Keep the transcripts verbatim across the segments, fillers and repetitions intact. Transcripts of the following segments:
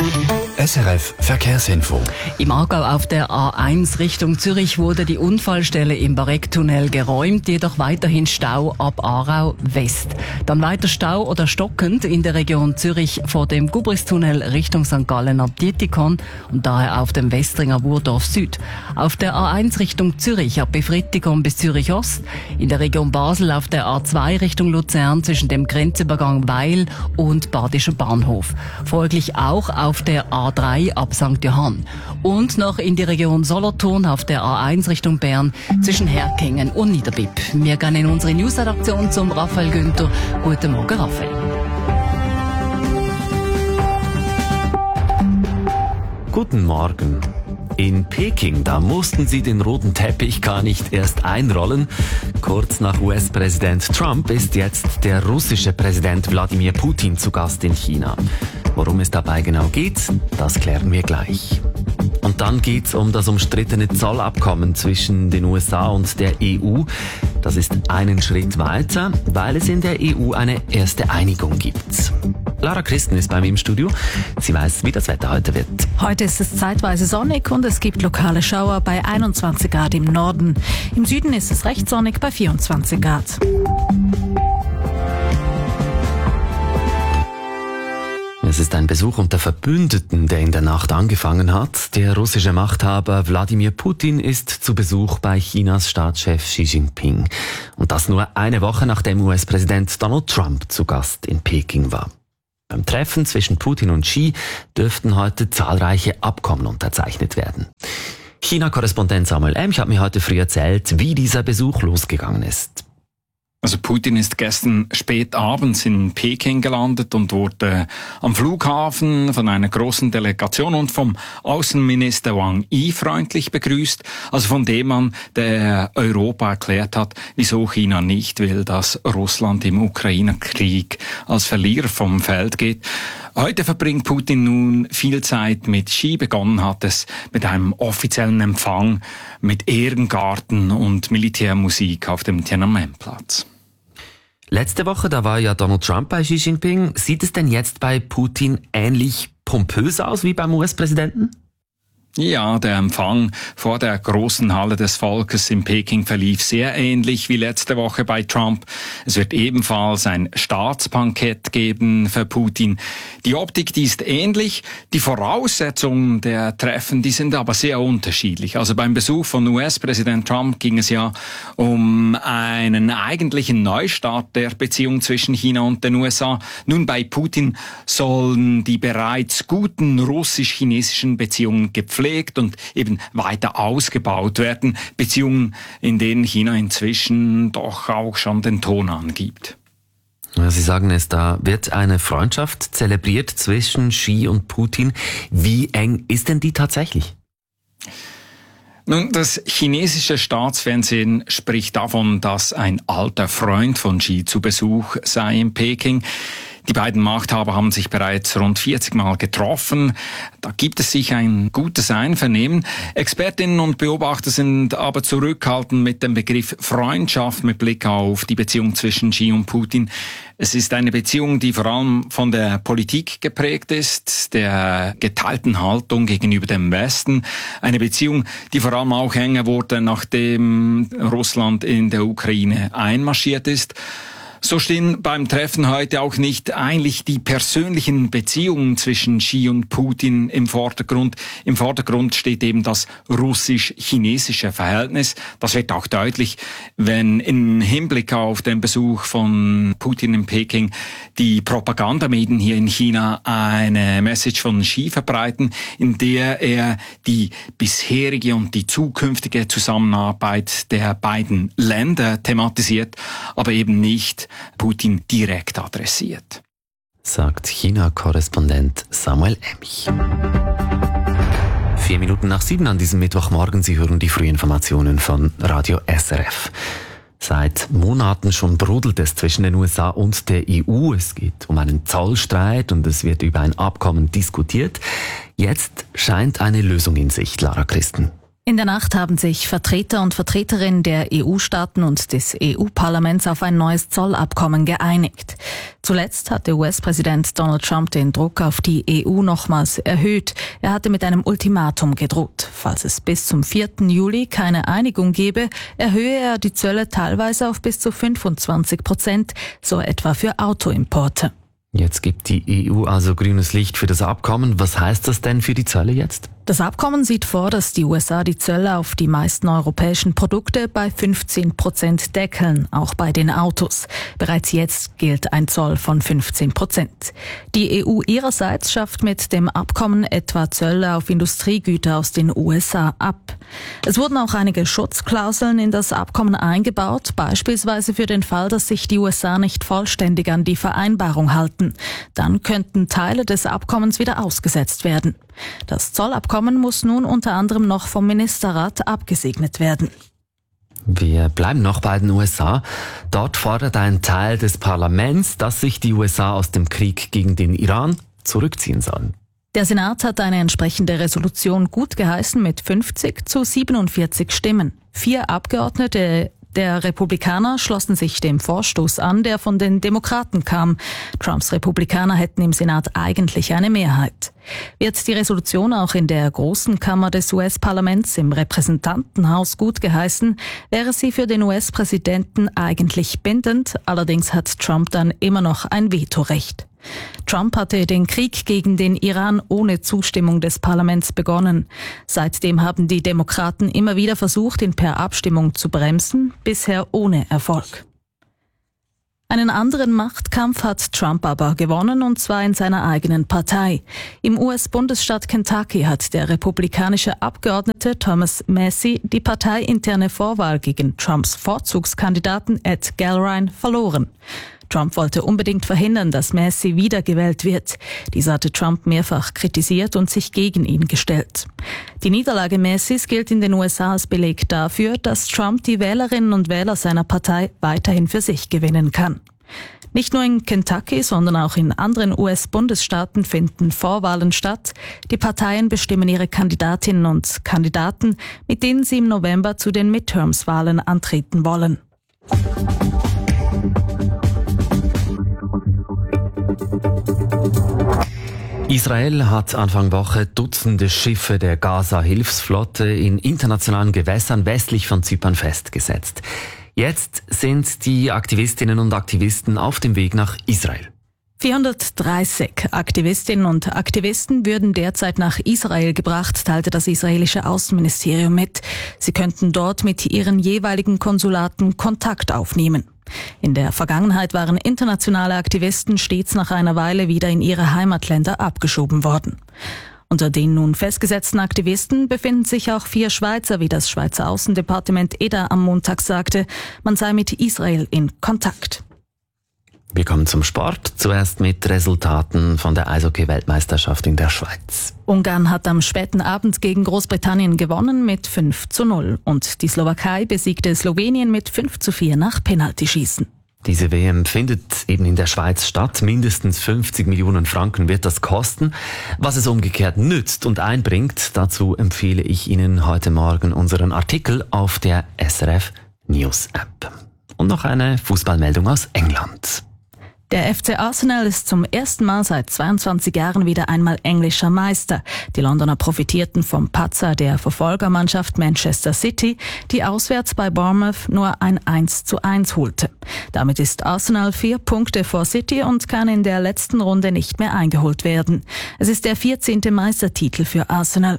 S R F Verkehrsinfo. Im Aargau auf der A eins Richtung Zürich wurde die Unfallstelle im Barecktunnel geräumt, jedoch weiterhin Stau ab Aarau West. Dann weiter Stau oder stockend in der Region Zürich vor dem Gubristunnel Richtung Sankt Gallen ab Dietikon und daher auf dem Westringer Wurdorf Süd. Auf der A eins Richtung Zürich ab Befrittikon bis Zürich Ost. In der Region Basel auf der A zwei Richtung Luzern zwischen dem Grenzübergang Weil und Badischer Bahnhof. Folglich auch auf der A drei ab Sankt Johann. Und noch in die Region Solothurn auf der A eins Richtung Bern zwischen Herkingen und Niederbipp. Wir gehen in unsere News-Redaktion zum Raphael Günther. Guten Morgen, Raphael. Guten Morgen. In Peking, da mussten sie den roten Teppich gar nicht erst einrollen. Kurz nach U S-Präsident Trump ist jetzt der russische Präsident Wladimir Putin zu Gast in China. Worum es dabei genau geht, das klären wir gleich. Und dann geht's um das umstrittene Zollabkommen zwischen den U S A und der E U. Das ist einen Schritt weiter, weil es in der E U eine erste Einigung gibt. Lara Christen ist bei mir im Studio. Sie weiß, wie das Wetter heute wird. Heute ist es zeitweise sonnig und es gibt lokale Schauer bei einundzwanzig Grad im Norden. Im Süden ist es recht sonnig bei vierundzwanzig Grad. Es ist ein Besuch unter Verbündeten, der in der Nacht angefangen hat. Der russische Machthaber Wladimir Putin ist zu Besuch bei Chinas Staatschef Xi Jinping. Und das nur eine Woche nachdem U S-Präsident Donald Trump zu Gast in Peking war. Beim Treffen zwischen Putin und Xi dürften heute zahlreiche Abkommen unterzeichnet werden. China-Korrespondent Samuel Emch hat mir heute früh erzählt, wie dieser Besuch losgegangen ist. Also Putin ist gestern spät abends in Peking gelandet und wurde am Flughafen von einer großen Delegation und vom Außenminister Wang Yi freundlich begrüßt. Also von dem Mann, der Europa erklärt hat, wieso China nicht will, dass Russland im Ukraine-Krieg als Verlierer vom Feld geht. Heute verbringt Putin nun viel Zeit mit Xi. Begonnen hat es mit einem offiziellen Empfang mit Ehrengarten und Militärmusik auf dem Tiananmen-Platz. Letzte Woche, da war ja Donald Trump bei Xi Jinping. Sieht es denn jetzt bei Putin ähnlich pompös aus wie beim U S-Präsidenten? Ja, der Empfang vor der großen Halle des Volkes in Peking verlief sehr ähnlich wie letzte Woche bei Trump. Es wird ebenfalls ein Staatsbankett geben für Putin. Die Optik, die ist ähnlich. Die Voraussetzungen der Treffen, die sind aber sehr unterschiedlich. Also beim Besuch von U S-Präsident Trump ging es ja um einen eigentlichen Neustart der Beziehung zwischen China und den U S A. Nun bei Putin sollen die bereits guten russisch-chinesischen Beziehungen gepflegt und eben weiter ausgebaut werden. Beziehungen, in denen China inzwischen doch auch schon den Ton angibt. Sie sagen es, da wird eine Freundschaft zelebriert zwischen Xi und Putin. Wie eng ist denn die tatsächlich? Nun, das chinesische Staatsfernsehen spricht davon, dass ein alter Freund von Xi zu Besuch sei in Peking. Die beiden Machthaber haben sich bereits rund vierzig Mal getroffen. Da gibt es sicher ein gutes Einvernehmen. Expertinnen und Beobachter sind aber zurückhaltend mit dem Begriff Freundschaft mit Blick auf die Beziehung zwischen Xi und Putin. Es ist eine Beziehung, die vor allem von der Politik geprägt ist, der geteilten Haltung gegenüber dem Westen. Eine Beziehung, die vor allem auch enger wurde, nachdem Russland in der Ukraine einmarschiert ist. So stehen beim Treffen heute auch nicht eigentlich die persönlichen Beziehungen zwischen Xi und Putin im Vordergrund. Im Vordergrund steht eben das russisch-chinesische Verhältnis. Das wird auch deutlich, wenn im Hinblick auf den Besuch von Putin in Peking die Propagandamedien hier in China eine Message von Xi verbreiten, in der er die bisherige und die zukünftige Zusammenarbeit der beiden Länder thematisiert, aber eben nicht Putin direkt adressiert. Sagt China-Korrespondent Samuel Emch. Vier Minuten nach sieben an diesem Mittwochmorgen. Sie hören die Frühinformationen von Radio S R F. Seit Monaten schon brodelt es zwischen den U S A und der E U. Es geht um einen Zollstreit und es wird über ein Abkommen diskutiert. Jetzt scheint eine Lösung in Sicht, Lara Christen. In der Nacht haben sich Vertreter und Vertreterinnen der E U-Staaten und des E U-Parlaments auf ein neues Zollabkommen geeinigt. Zuletzt hatte U S-Präsident Donald Trump den Druck auf die E U nochmals erhöht. Er hatte mit einem Ultimatum gedroht. Falls es bis zum vierten Juli keine Einigung gebe, erhöhe er die Zölle teilweise auf bis zu fünfundzwanzig Prozent, so etwa für Autoimporte. Jetzt gibt die E U also grünes Licht für das Abkommen. Was heißt das denn für die Zölle jetzt? Das Abkommen sieht vor, dass die U S A die Zölle auf die meisten europäischen Produkte bei fünfzehn Prozent deckeln, auch bei den Autos. Bereits jetzt gilt ein Zoll von fünfzehn Prozent. Die E U ihrerseits schafft mit dem Abkommen etwa Zölle auf Industriegüter aus den U S A ab. Es wurden auch einige Schutzklauseln in das Abkommen eingebaut, beispielsweise für den Fall, dass sich die U S A nicht vollständig an die Vereinbarung halten. Dann könnten Teile des Abkommens wieder ausgesetzt werden. Das Zollabkommen muss nun unter anderem noch vom Ministerrat abgesegnet werden. Wir bleiben noch bei den U S A. Dort fordert ein Teil des Parlaments, dass sich die U S A aus dem Krieg gegen den Iran zurückziehen sollen. Der Senat hat eine entsprechende Resolution gutgeheißen mit fünfzig zu siebenundvierzig Stimmen. Vier Abgeordnete der Republikaner schlossen sich dem Vorstoß an, der von den Demokraten kam. Trumps Republikaner hätten im Senat eigentlich eine Mehrheit. Wird die Resolution auch in der großen Kammer des U S-Parlaments im Repräsentantenhaus gutgeheißen, wäre sie für den U S-Präsidenten eigentlich bindend, allerdings hat Trump dann immer noch ein Vetorecht. Trump hatte den Krieg gegen den Iran ohne Zustimmung des Parlaments begonnen. Seitdem haben die Demokraten immer wieder versucht, ihn per Abstimmung zu bremsen, bisher ohne Erfolg. Einen anderen Machtkampf hat Trump aber gewonnen, und zwar in seiner eigenen Partei. Im U S-Bundesstaat Kentucky hat der republikanische Abgeordnete Thomas Massie die parteiinterne Vorwahl gegen Trumps Vorzugskandidaten Ed Galbraith verloren. Trump wollte unbedingt verhindern, dass Massie wiedergewählt wird. Dies hatte Trump mehrfach kritisiert und sich gegen ihn gestellt. Die Niederlage Massies gilt in den U S A als Beleg dafür, dass Trump die Wählerinnen und Wähler seiner Partei weiterhin für sich gewinnen kann. Nicht nur in Kentucky, sondern auch in anderen U S-Bundesstaaten finden Vorwahlen statt. Die Parteien bestimmen ihre Kandidatinnen und Kandidaten, mit denen sie im November zu den Midterms-Wahlen antreten wollen. Israel hat Anfang Woche Dutzende Schiffe der Gaza-Hilfsflotte in internationalen Gewässern westlich von Zypern festgesetzt. Jetzt sind die Aktivistinnen und Aktivisten auf dem Weg nach Israel. vierhundertdreißig Aktivistinnen und Aktivisten würden derzeit nach Israel gebracht, teilte das israelische Außenministerium mit. Sie könnten dort mit ihren jeweiligen Konsulaten Kontakt aufnehmen. In der Vergangenheit waren internationale Aktivisten stets nach einer Weile wieder in ihre Heimatländer abgeschoben worden. Unter den nun festgesetzten Aktivisten befinden sich auch vier Schweizer, wie das Schweizer Außendepartement E D A am Montag sagte. Man sei mit Israel in Kontakt. Wir kommen zum Sport, zuerst mit Resultaten von der Eishockey-Weltmeisterschaft in der Schweiz. Ungarn hat am späten Abend gegen Großbritannien gewonnen mit fünf zu null und die Slowakei besiegte Slowenien mit fünf zu vier nach Penaltyschießen. Diese W M findet eben in der Schweiz statt. Mindestens fünfzig Millionen Franken wird das kosten. Was es umgekehrt nützt und einbringt, dazu empfehle ich Ihnen heute Morgen unseren Artikel auf der S R F News App. Und noch eine Fußballmeldung aus England. Der F C Arsenal ist zum ersten Mal seit zweiundzwanzig Jahren wieder einmal englischer Meister. Die Londoner profitierten vom Patzer der Verfolgermannschaft Manchester City, die auswärts bei Bournemouth nur ein eins zu eins holte. Damit ist Arsenal vier Punkte vor City und kann in der letzten Runde nicht mehr eingeholt werden. Es ist der vierzehnte Meistertitel für Arsenal.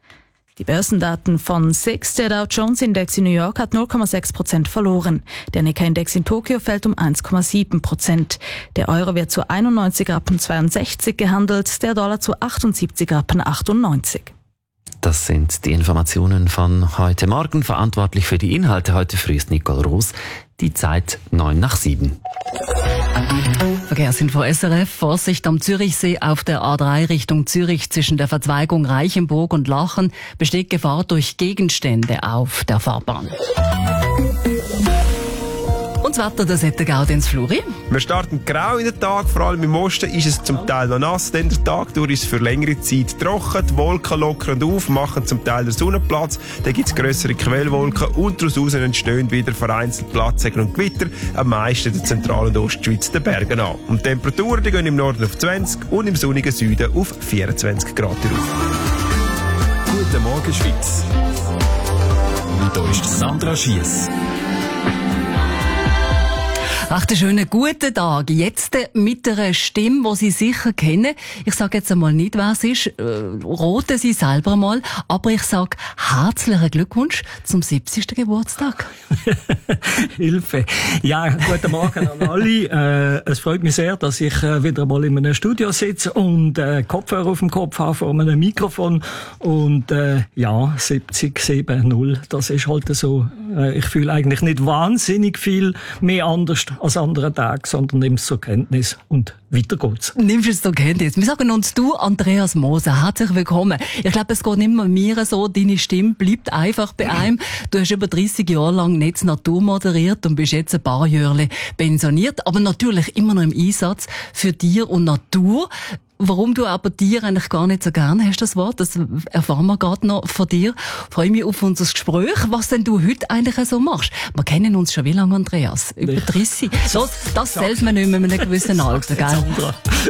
Die Börsendaten von S I X, der Dow Jones Index in New York, hat null Komma sechs Prozent verloren. Der Nikkei Index in Tokio fällt um eins Komma sieben Prozent. Der Euro wird zu einundneunzig Rappen zweiundsechzig gehandelt, der Dollar zu achtundsiebzig Rappen achtundneunzig. Das sind die Informationen von heute Morgen. Verantwortlich für die Inhalte heute früh ist Nicole Roos. Die Zeit neun nach sieben. Verkehrsinfo S R F. Vorsicht am Zürichsee auf der A drei Richtung Zürich zwischen der Verzweigung Reichenburg und Lachen besteht Gefahr durch Gegenstände auf der Fahrbahn. Und das Wetter, das hat der Gaudenz Fluri. Wir starten grau in den Tag, vor allem im Osten ist es zum Teil noch nass, denn der Tag durch ist für längere Zeit trocken, die Wolken lockern auf, machen zum Teil den Sonnenplatz, dann gibt es grössere Quellwolken und daraus entstehen wieder vereinzelt Platzregen und Gewitter, am meisten in der Zentral- und Ostschweiz den Bergen an. Und die Temperaturen die gehen im Norden auf zwanzig und im sonnigen Süden auf vierundzwanzig Grad rauf. Guten Morgen, Schweiz. Und hier ist Sandra Schiess. Ach, einen schönen guten Tag. Jetzt mit einer Stimme, die Sie sicher kennen. Ich sage jetzt einmal nicht, wer es ist. Äh, roten Sie selber mal. Aber ich sage herzlichen Glückwunsch zum siebzigsten Geburtstag. Hilfe. Ja, guten Morgen an alle. Äh, es freut mich sehr, dass ich äh, wieder mal in einem Studio sitze und äh, Kopfhörer auf dem Kopf habe vor einem Mikrofon. Und äh, ja, siebzig, sieben, null, das ist halt so. Äh, ich fühle eigentlich nicht wahnsinnig viel mehr anders als andere Tage, sondern nehme es zur Kenntnis und weiter geht's. Nimmst du es zur Kenntnis? Wir sagen uns du, Andreas Moser, herzlich willkommen. Ich glaube, es geht nicht mehr mir so, deine Stimme bleibt einfach bei einem. Du hast über dreißig Jahre lang Netz Natur moderiert und bist jetzt ein paar Jahre pensioniert, aber natürlich immer noch im Einsatz für Tier und Natur. Warum du aber Tiere eigentlich gar nicht so gerne hast, das Wort, das erfahren wir gerade noch von dir. Freue mich auf unser Gespräch, was denn du heute eigentlich so machst. Wir kennen uns schon wie lange, Andreas? Über dreißig. Das, das zählt man nicht mehr mit einem gewissen Alter, gell?